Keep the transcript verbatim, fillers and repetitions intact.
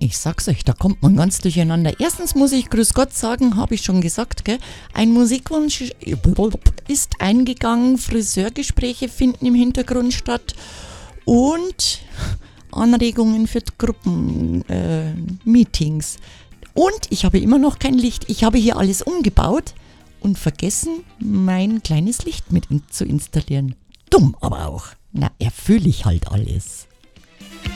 Ich sag's euch, da kommt man ganz durcheinander. Erstens muss ich Grüß Gott sagen, habe ich schon gesagt, gell? Ein Musikwunsch ist eingegangen, Friseurgespräche finden im Hintergrund statt und Anregungen für Gruppenmeetings. Äh, Meetings. Und ich habe immer noch kein Licht. Ich habe hier alles umgebaut und vergessen, mein kleines Licht mit in- zu installieren. Dumm aber auch. Na, erfülle ich halt alles.